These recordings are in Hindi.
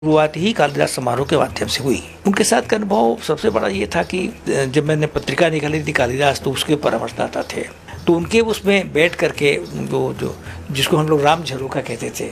शुरुआत ही कालिदास समारोह के माध्यम से हुई। उनके साथ का अनुभव सबसे बड़ा ये था कि जब मैंने पत्रिका निकाली थी कालिदास, तो उसके परामर्शदाता थे, तो उनके उसमें बैठ करके जो जिसको हम लोग राम झरोखा कहते थे,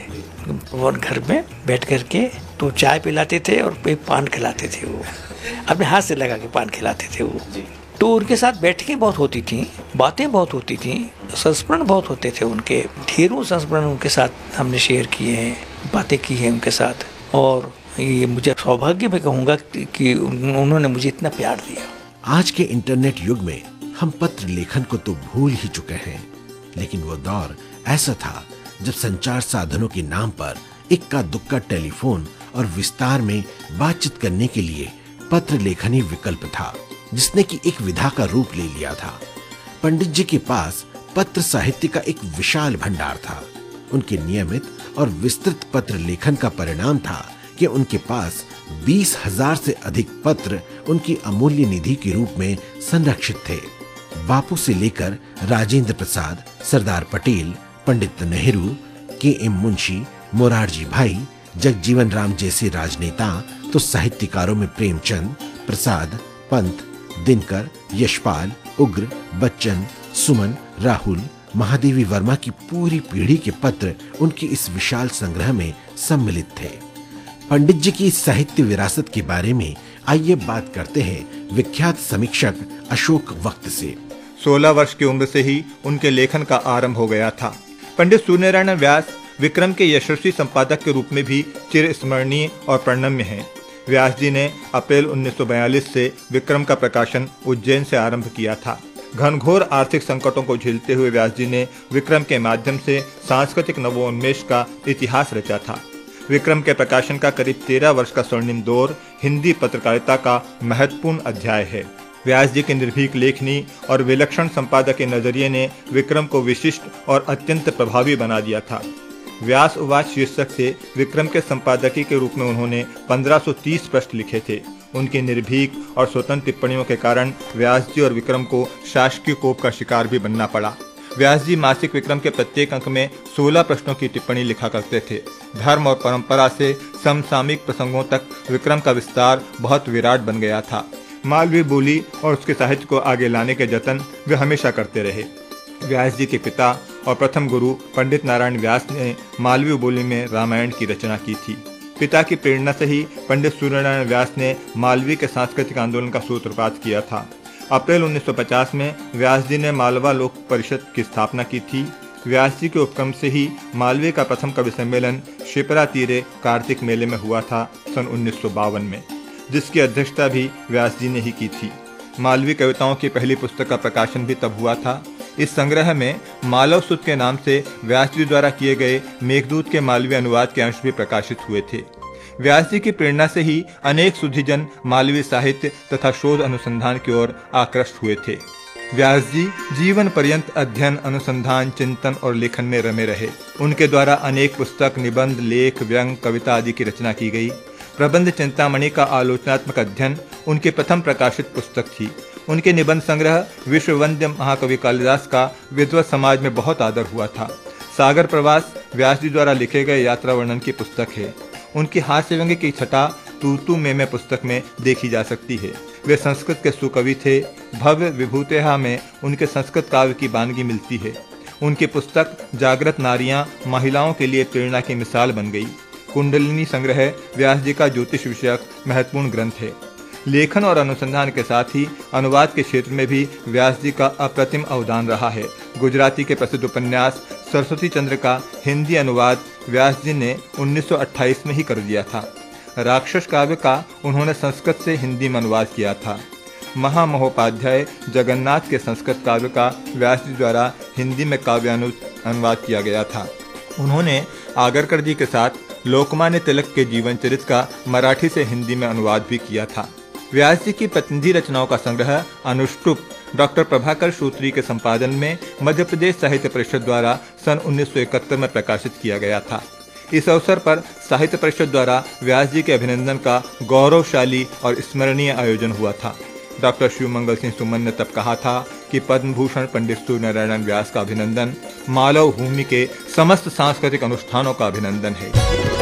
वो घर में बैठ करके तो चाय पिलाते थे और एक पान खिलाते थे। वो अपने हाथ से लगा के पान खिलाते थे वो। तो उनके साथ बैठकें बहुत होती थी, बातें बहुत होती थी, संस्मरण बहुत होते थे उनके। ढेरों संस्मरण उनके साथ हमने शेयर किए हैं, बातें की हैं उनके साथ। और ये मुझे सौभाग्य मैं कहूँगा कि उन्होंने मुझे इतना प्यार दिया। आज के इंटरनेट युग में हम पत्र लेखन को तो भूल ही चुके हैं, लेकिन वो दौर ऐसा था जब संचार साधनों के नाम पर इक्का दुक्का टेलीफोन और विस्तार में बातचीत करने के लिए पत्र लेखन ही विकल्प था, जिसने कि एक विधा का रूप ले लिया था। पंडित जी के पास पत्र साहित्य का एक विशाल भंडार था। उनके नियमित और विस्तृत पत्र लेखन का परिणाम था कि उनके पास 20,000 से अधिक पत्र उनकी अमूल्य निधि के रूप में संरक्षित थे। बापू से लेकर राजेंद्र प्रसाद, सरदार पटेल, पंडित नेहरू, के.एम. मुंशी, मोरारजी भाई, जगजीवन राम जैसे राजनेता, तो साहित्यकारों में प्रेमचंद, प्रसाद, पंत, दिनकर, यशपाल, उग्र, बच्चन, सुमन, राहुल, महादेवी वर्मा की पूरी पीढ़ी के पत्र उनकी इस विशाल संग्रह में सम्मिलित थे। पंडित जी की साहित्य विरासत के बारे में आइए बात करते हैं विख्यात समीक्षक अशोक वक्त से। 16 वर्ष की उम्र से ही उनके लेखन का आरंभ हो गया था। पंडित सूर्यनारायण व्यास विक्रम के यशस्वी संपादक के रूप में भी चिरस्मरणीय और प्रणम्य हैं। व्यास जी ने अप्रैल 1942 से विक्रम का प्रकाशन उज्जैन से आरंभ किया था। घनघोर आर्थिक संकटों को झेलते हुए व्यास जी ने विक्रम के माध्यम से सांस्कृतिक नवोन्मेष का इतिहास रचा था। विक्रम के प्रकाशन का करीब 13 वर्ष का स्वर्णिम दौर हिंदी पत्रकारिता का महत्वपूर्ण अध्याय है। व्यास जी के निर्भीक लेखनी और विलक्षण संपादकीय नजरिए ने विक्रम को विशिष्ट और अत्यंत प्रभावी बना दिया था। व्यास उवाच शीर्षक से विक्रम के संपादकीय के रूप में उन्होंने 1530 पृष्ठ लिखे थे। उनकी निर्भीक और स्वतंत्र टिप्पणियों के कारण व्यास जी और विक्रम को शासकीय कोप का शिकार भी बनना पड़ा। व्यास जी मासिक विक्रम के प्रत्येक अंक में 16 प्रश्नों की टिप्पणी लिखा करते थे। धर्म और परंपरा से समसामयिक प्रसंगों तक विक्रम का विस्तार बहुत विराट बन गया था। मालवी बोली और उसके साहित्य को आगे लाने के जतन वे हमेशा करते रहे। व्यास जी के पिता और प्रथम गुरु पंडित नारायण व्यास ने मालवी बोली में रामायण की रचना की थी। पिता की प्रेरणा से ही पंडित सूर्यनारायण व्यास ने मालवी के सांस्कृतिक आंदोलन का सूत्रपात किया था। अप्रैल 1950 में व्यास जी ने मालवा लोक परिषद की स्थापना की थी। व्यास जी के उपक्रम से ही मालवी का प्रथम कवि सम्मेलन शिप्रा तीरे कार्तिक मेले में हुआ था सन 1952 में, जिसकी अध्यक्षता भी व्यास जी ने ही की थी। मालवी कविताओं की पहली पुस्तक का प्रकाशन भी तब हुआ था। इस संग्रह में मालव सुत के नाम से व्यास जी द्वारा किए गए मेघदूत के मालवी अनुवाद के अंश भी प्रकाशित हुए थे। व्यास जी की प्रेरणा से ही अनेक सुधीजन मालवी साहित्य तथा शोध अनुसंधान की ओर आकृष्ट हुए थे। व्यास जी जीवन पर्यंत अध्ययन, अनुसंधान, चिंतन और लेखन में रमे रहे। उनके द्वारा अनेक पुस्तक, निबंध, लेख, व्यंग, कविता आदि की रचना की गई। प्रबंध चिंतामणि का आलोचनात्मक अध्ययन उनकी प्रथम प्रकाशित पुस्तक थी। उनके निबंध संग्रह विश्ववंद्य महाकवि कालिदास का विद्वत समाज में बहुत आदर हुआ था। सागर प्रवास व्यास जी द्वारा लिखे गए यात्रा वर्णन की पुस्तक है। उनकी हास्य व्यंग्य की छटा तू तू मैं पुस्तक में देखी जा सकती है। वे संस्कृत के सुकवि थे। भव्य विभूतेहा में उनके संस्कृत काव्य की बानगी मिलती है। उनकी पुस्तक जागृत नारियां महिलाओं के लिए प्रेरणा की मिसाल बन गई। कुंडलिनी संग्रह व्यास जी का ज्योतिष विषयक महत्वपूर्ण ग्रंथ है। लेखन और अनुसंधान के साथ ही अनुवाद के क्षेत्र में भी व्यास जी का अप्रतिम अवदान रहा है। गुजराती के प्रसिद्ध उपन्यास सरस्वती चंद्र का हिंदी अनुवाद व्यास जी ने 1928 में ही कर दिया था। राक्षस काव्य का उन्होंने संस्कृत से हिंदी में अनुवाद किया था। महामहोपाध्याय जगन्नाथ के संस्कृत काव्य का व्यास जी द्वारा हिंदी में काव्यानुवाद किया गया था। उन्होंने आगरकर जी के साथ लोकमान्य तिलक के जीवन चरित्र का मराठी से हिंदी में अनुवाद भी किया था। व्यास जी की प्रतिनिधि रचनाओं का संग्रह अनुष्टुप डॉक्टर प्रभाकर सूत्री के संपादन में मध्य प्रदेश साहित्य परिषद द्वारा सन 1971 में प्रकाशित किया गया था। इस अवसर पर साहित्य परिषद द्वारा व्यास जी के अभिनंदन का गौरवशाली और स्मरणीय आयोजन हुआ था। डॉक्टर शिवमंगल सिंह सुमन ने तब कहा था कि पद्म भूषण पंडित सूर्यनारायण व्यास का अभिनंदन मालव भूमि के समस्त सांस्कृतिक अनुष्ठानों का अभिनंदन है।